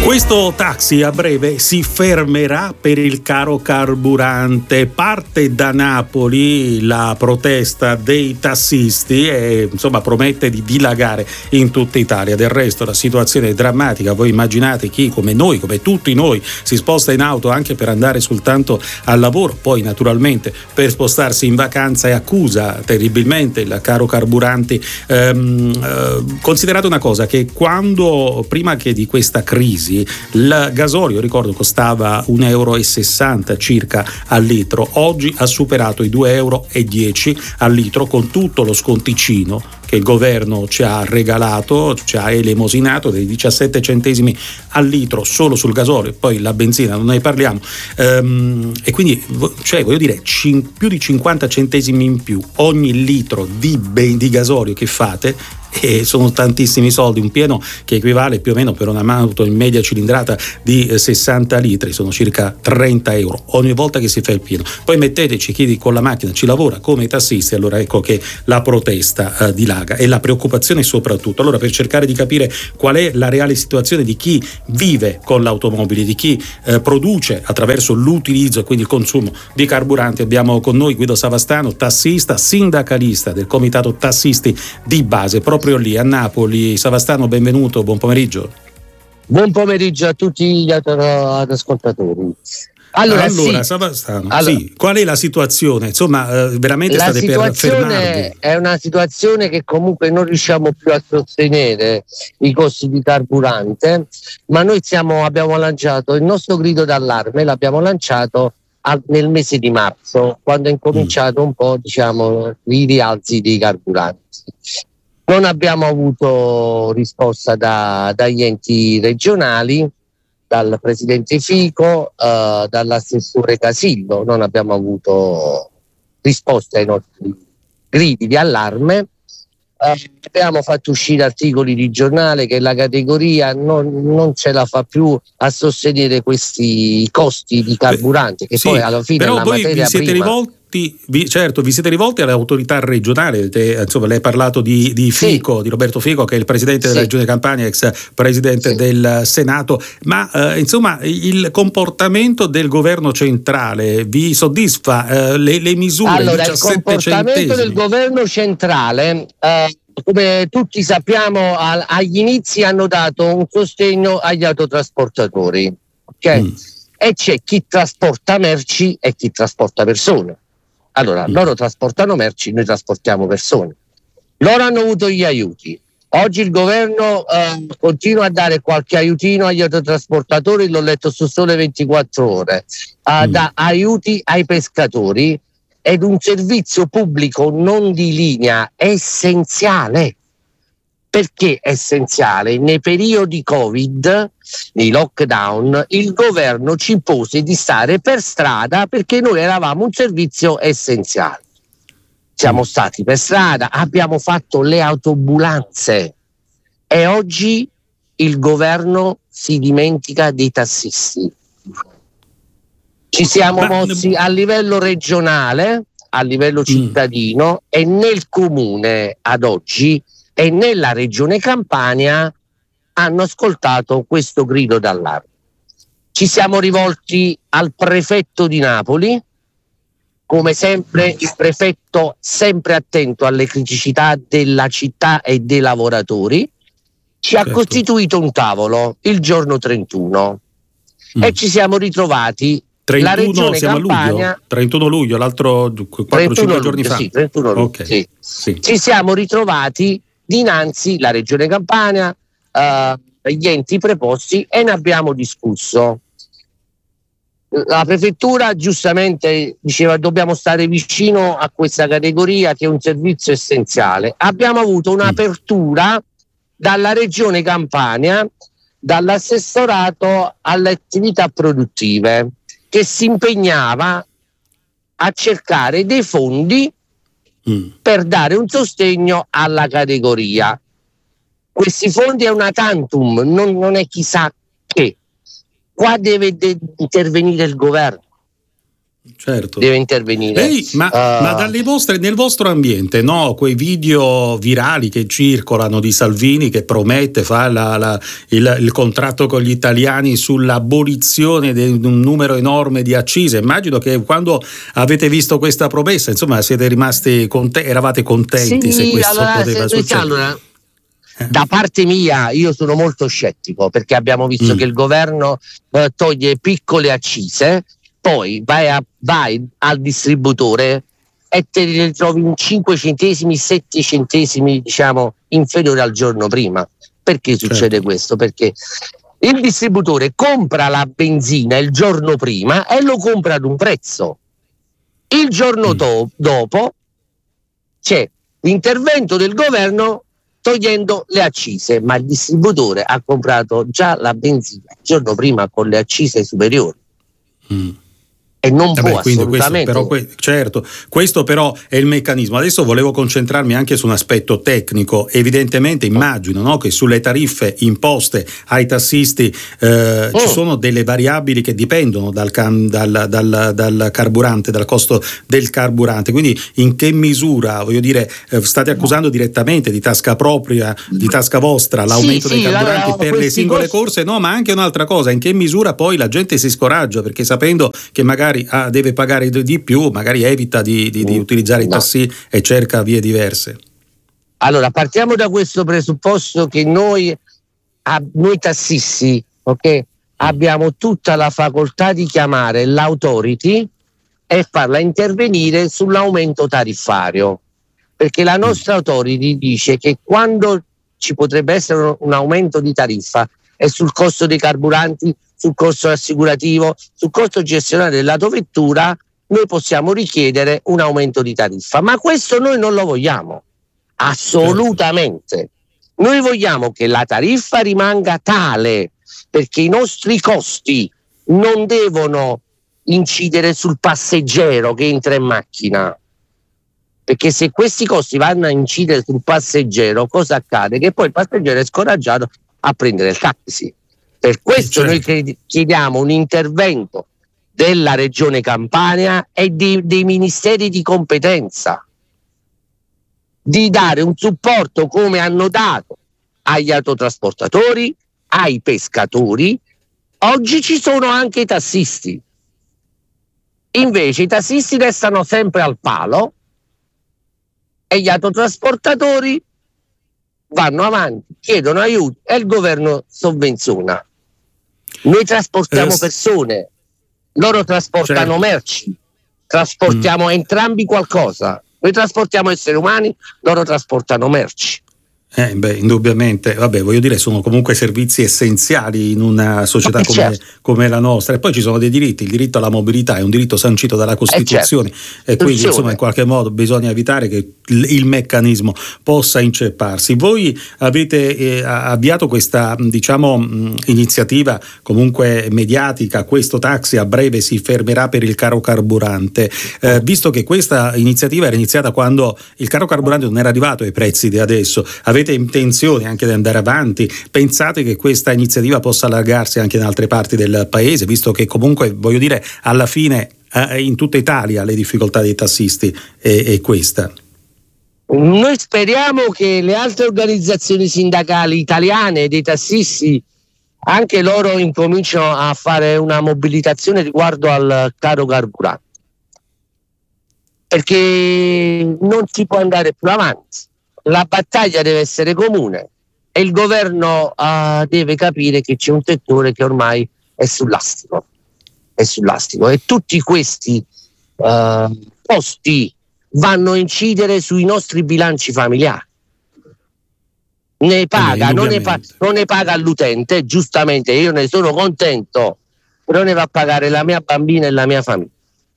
Questo taxi a breve si fermerà per il caro carburante. Parte da Napoli la protesta dei tassisti e insomma promette di dilagare in tutta Italia. Del resto la situazione è drammatica. Voi immaginate chi come noi, come tutti noi, si sposta in auto anche per andare soltanto al lavoro, poi naturalmente per spostarsi in vacanza e accusa terribilmente il caro carburanti. Considerate una cosa, che quando prima che di questa crisi il gasolio, ricordo, costava 1,60 euro circa al litro, oggi ha superato i 2,10 euro al litro, con tutto lo sconticino che il governo ci ha regalato, ci ha elemosinato dei 17 centesimi al litro solo sul gasolio, poi la benzina non ne parliamo, e quindi cioè voglio dire più di 50 centesimi in più ogni litro di gasolio che fate, e sono tantissimi soldi. Un pieno che equivale più o meno per un'auto in media cilindrata di 60 litri sono circa 30 euro ogni volta che si fa il pieno. Poi metteteci chi con la macchina ci lavora come i tassisti, allora ecco che la protesta dilaga e la preoccupazione soprattutto. Allora, per cercare di capire qual è la reale situazione di chi vive con l'automobile, di chi produce attraverso l'utilizzo e quindi il consumo di carburanti, abbiamo con noi Guido Savastano, tassista, sindacalista del Comitato Tassisti di Base, proprio lì a Napoli. Savastano, benvenuto, buon pomeriggio. Buon pomeriggio a tutti gli ascoltatori. Allora sì. Savastano, sì, qual è la situazione? Insomma, veramente state per fermarvi? È una situazione che comunque non riusciamo più a sostenere i costi di carburante, ma noi abbiamo lanciato il nostro grido d'allarme, l'abbiamo lanciato nel mese di marzo, quando è incominciato un po', i rialzi dei carburanti. Non abbiamo avuto risposta dagli enti regionali, dal presidente Fico, dall'assessore Casillo, non abbiamo avuto risposta ai nostri gridi di allarme. Abbiamo fatto uscire articoli di giornale che la categoria non ce la fa più a sostenere questi costi di carburante, che sì, poi alla fine però la voi materia vi siete prima... vi siete rivolti all'autorità regionale, insomma lei ha parlato di Fico, sì, di Roberto Fico, che è il presidente della Regione Campania, ex presidente del Senato, ma insomma il comportamento del governo centrale vi soddisfa? Le misure? Allora, il comportamento del governo centrale, come tutti sappiamo, agli inizi hanno dato un sostegno agli autotrasportatori, ok? E c'è chi trasporta merci e chi trasporta persone. Allora, loro trasportano merci, noi trasportiamo persone. Loro hanno avuto gli aiuti. Oggi il governo continua a dare qualche aiutino agli autotrasportatori, l'ho letto su Sole 24 Ore, da aiuti ai pescatori, ed un servizio pubblico non di linea essenziale. Perché essenziale? Nei periodi Covid, nei lockdown, il governo ci impose di stare per strada perché noi eravamo un servizio essenziale. Siamo stati per strada, abbiamo fatto le autoambulanze e oggi il governo si dimentica dei tassisti. Ci siamo mossi a livello regionale, a livello cittadino, e nel comune ad oggi e nella regione Campania hanno ascoltato questo grido d'allarme. Ci siamo rivolti al prefetto di Napoli, come sempre il prefetto sempre attento alle criticità della città e dei lavoratori, ci ha costituito un tavolo il giorno 31 e ci siamo ritrovati 31, la regione siamo Campania, a luglio, 31 luglio, l'altro 4-5 giorni fa. Sì, 31 luglio, okay. Sì. Ci siamo ritrovati dinanzi la regione Campania, gli enti preposti, e ne abbiamo discusso. La prefettura giustamente diceva dobbiamo stare vicino a questa categoria che è un servizio essenziale. Abbiamo avuto un'apertura dalla regione Campania, dall'assessorato alle attività produttive, che si impegnava a cercare dei fondi per dare un sostegno alla categoria. Questi fondi è una tantum, non è chissà che. Qua deve intervenire il governo. Certo. Deve intervenire. Ma nel vostro ambiente, no? Quei video virali che circolano di Salvini che promette, fa il contratto con gli italiani sull'abolizione di un numero enorme di accise. Immagino che quando avete visto questa promessa, insomma, siete rimasti eravate contenti, sì, se questo poteva succedere. Allora, da parte mia io sono molto scettico, perché abbiamo visto che il governo toglie piccole accise, poi vai al distributore e te li ritrovi in 5 centesimi, 7 centesimi, diciamo, inferiore al giorno prima. Perché succede questo? Perché il distributore compra la benzina il giorno prima e lo compra ad un prezzo. Il giorno dopo c'è l'intervento del governo togliendo le accise, ma il distributore ha comprato già la benzina il giorno prima con le accise superiori. E non può assolutamente. Questo però è il meccanismo. Adesso volevo concentrarmi anche su un aspetto tecnico. Evidentemente immagino, no, che sulle tariffe imposte ai tassisti ci sono delle variabili che dipendono dal carburante, dal costo del carburante. Quindi in che misura, voglio dire, state accusando direttamente di tasca propria, di tasca vostra, l'aumento dei carburanti per le singole corse? No, ma anche un'altra cosa, in che misura poi la gente si scoraggia, perché sapendo che magari deve pagare di più, magari evita di utilizzare i tassi e cerca vie diverse. Allora, partiamo da questo presupposto che noi tassisti, abbiamo tutta la facoltà di chiamare l'autority e farla intervenire sull'aumento tariffario, perché la nostra autority dice che quando ci potrebbe essere un aumento di tariffa è sul costo dei carburanti, sul costo assicurativo, sul costo gestionale dell'autovettura, noi possiamo richiedere un aumento di tariffa. Ma questo noi non lo vogliamo, assolutamente. Noi vogliamo che la tariffa rimanga tale, perché i nostri costi non devono incidere sul passeggero che entra in macchina. Perché se questi costi vanno a incidere sul passeggero, cosa accade? Che poi il passeggero è scoraggiato a prendere il taxi. Per questo noi chiediamo un intervento della Regione Campania e dei ministeri di competenza, di dare un supporto come hanno dato agli autotrasportatori, ai pescatori. Oggi ci sono anche i tassisti. Invece i tassisti restano sempre al palo e gli autotrasportatori vanno avanti, chiedono aiuti e il governo sovvenziona. Noi trasportiamo persone, loro trasportano merci, trasportiamo entrambi qualcosa. Noi trasportiamo esseri umani, loro trasportano merci. Indubbiamente, voglio dire, sono comunque servizi essenziali in una società come la nostra. E poi ci sono dei diritti, il diritto alla mobilità è un diritto sancito dalla Costituzione, e quindi insomma in qualche modo bisogna evitare che il meccanismo possa incepparsi. Voi avete avviato questa, diciamo, iniziativa comunque mediatica, questo taxi a breve si fermerà per il caro carburante, visto che questa iniziativa era iniziata quando il caro carburante non era arrivato ai prezzi di adesso. Avete intenzione anche di andare avanti? Pensate che questa iniziativa possa allargarsi anche in altre parti del paese, visto che comunque, voglio dire, alla fine in tutta Italia le difficoltà dei tassisti è questa? Noi speriamo che le altre organizzazioni sindacali italiane dei tassisti anche loro incominciano a fare una mobilitazione riguardo al caro carburante, perché non si può andare più avanti. La battaglia deve essere comune e il governo deve capire che c'è un settore che ormai è sull'astico e tutti questi costi vanno a incidere sui nostri bilanci familiari. Ne paga, non ne paga l'utente, giustamente, io ne sono contento, però ne va a pagare la mia bambina e la mia famiglia.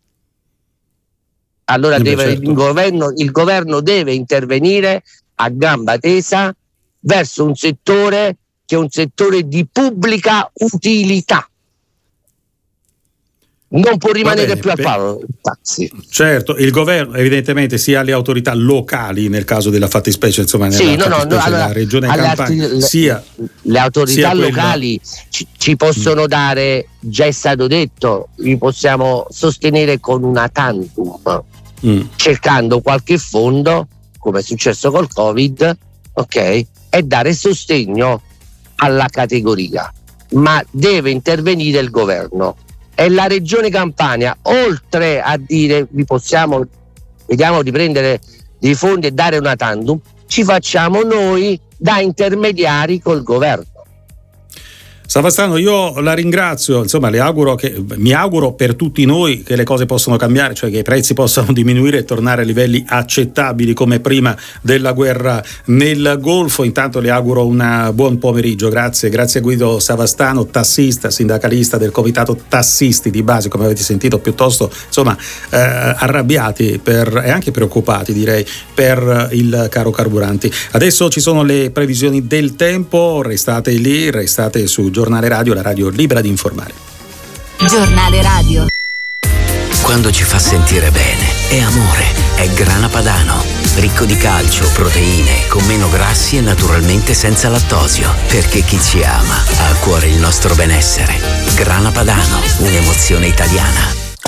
Allora il governo deve intervenire a gamba tesa verso un settore che è un settore di pubblica utilità. non può rimanere più al palo taxi. Certo, il governo evidentemente sia le autorità locali nel caso della fattispecie, insomma della regione Campania, sia le autorità locali ci possono dare, già è stato detto, li possiamo sostenere con una tantum, cercando qualche fondo, come è successo col Covid, ok, e dare sostegno alla categoria, ma deve intervenire il governo. E la regione Campania, oltre a dire vediamo di prendere dei fondi e dare una tantum, ci facciamo noi da intermediari col governo. Savastano, io la ringrazio, insomma mi auguro per tutti noi che le cose possano cambiare, cioè che i prezzi possano diminuire e tornare a livelli accettabili come prima della guerra nel Golfo. Intanto le auguro un buon pomeriggio, grazie a Guido Savastano, tassista, sindacalista del comitato tassisti di base, come avete sentito piuttosto arrabbiati e anche preoccupati, direi, per il caro carburanti. Adesso ci sono le previsioni del tempo, restate lì, restate su Giornale Radio, la radio libera di informare. Giornale Radio. Quando ci fa sentire bene, è amore, è Grana Padano. Ricco di calcio, proteine, con meno grassi e naturalmente senza lattosio. Perché chi ci ama ha a cuore il nostro benessere. Grana Padano, un'emozione italiana.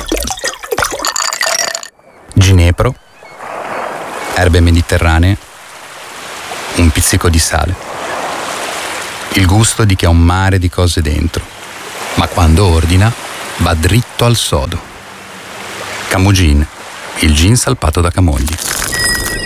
Ginepro, erbe mediterranee, un pizzico di sale. Il gusto di chi ha un mare di cose dentro, ma quando ordina va dritto al sodo. Camogin, il gin salpato da Camogli.